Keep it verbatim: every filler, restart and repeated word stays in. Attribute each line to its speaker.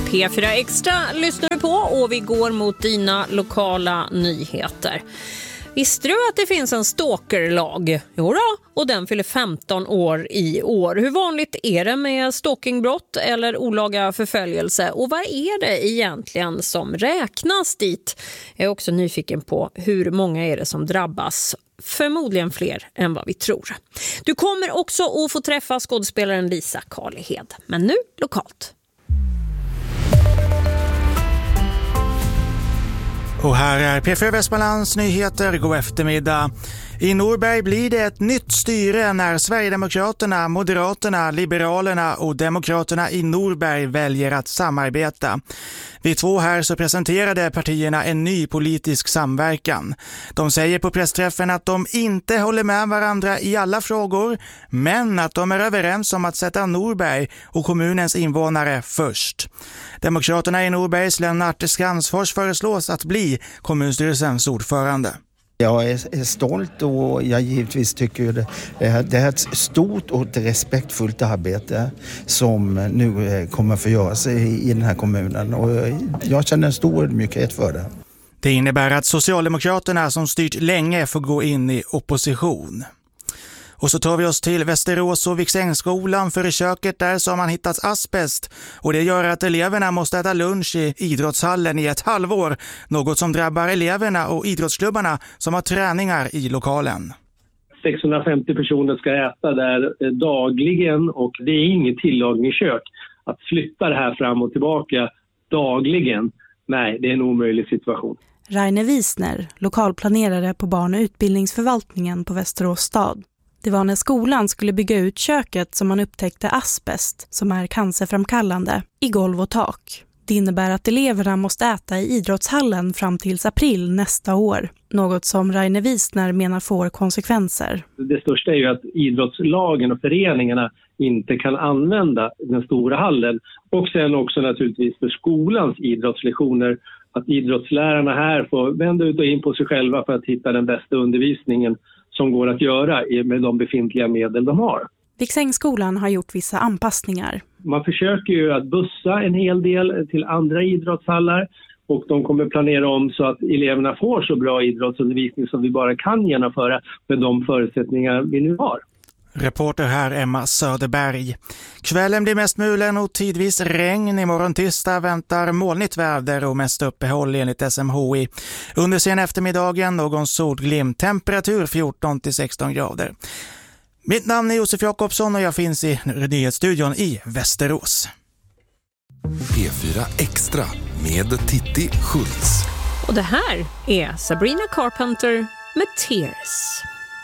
Speaker 1: P fyra Extra lyssnar du på och vi går mot dina lokala nyheter. Visste du att det finns en stalkerlag? Jo då, och den fyller femton år i år. Hur vanligt är det med stalkingbrott eller olaga förföljelse? Och vad är det egentligen som räknas dit? Jag är också nyfiken på hur många är det som drabbas. Förmodligen fler än vad vi tror. Du kommer också att få träffa skådespelaren Lisa Karlhed. Men nu lokalt.
Speaker 2: Och här är P fyra Västmanlands nyheter. God eftermiddag. I Norberg blir det ett nytt styre när Sverigedemokraterna, Moderaterna, Liberalerna och Demokraterna i Norberg väljer att samarbeta. Vid två här så presenterade partierna en ny politisk samverkan. De säger på pressträffen att de inte håller med varandra i alla frågor, men att de är överens om att sätta Norberg och kommunens invånare först. Demokraterna i Norbergs Lennart Skansfors föreslås att bli kommunstyrelsens ordförande.
Speaker 3: Jag är stolt och jag givetvis tycker det, det är ett stort och ett respektfullt arbete som nu kommer att få göras i den här kommunen och jag känner en stor ödmjukhet för det.
Speaker 2: Det innebär att Socialdemokraterna som styrt länge får gå in i opposition. Och så tar vi oss till Västerås och Viksängsskolan, för i köket där så har man hittat asbest och det gör att eleverna måste äta lunch i idrottshallen i ett halvår, något som drabbar eleverna och idrottsklubbarna som har träningar i lokalen.
Speaker 4: sexhundrafemtio personer ska äta där dagligen och det är inget tillagningskök. Att flytta det här fram och tillbaka dagligen, nej, det är en omöjlig situation.
Speaker 5: Rainer Wiesner, lokalplanerare på barn- och utbildningsförvaltningen på Västerås stad. Det var när skolan skulle bygga ut köket som man upptäckte asbest, som är cancerframkallande, i golv och tak. Det innebär att eleverna måste äta i idrottshallen fram till april nästa år. Något som Rainer Wiesner menar får konsekvenser.
Speaker 4: Det största är ju att idrottslagen och föreningarna inte kan använda den stora hallen. Och sen också naturligtvis för skolans idrottslektioner. Att idrottslärarna här får vända ut och in på sig själva för att hitta den bästa undervisningen som går att göra med de befintliga medel de har.
Speaker 5: Viksängsskolan har gjort vissa anpassningar.
Speaker 4: Man försöker ju att bussa en hel del till andra idrottshallar och de kommer planera om så att eleverna får så bra idrottsundervisning som vi bara kan genomföra med de förutsättningar vi nu har.
Speaker 2: Reporter här Emma Söderberg. Kvällen blir mest mulen och tidvis regn. Imorgon tisdag väntar molnigt väder och mest uppehåll enligt S M H I. Under sen eftermiddagen någon solglimt, temperatur fjorton till sexton grader. Mitt namn är Josef Jakobsson och jag finns i nyhetsstudion i Västerås.
Speaker 6: P fyra Extra med Titti Schultz.
Speaker 1: Och det här är Sabrina Carpenter med Tears.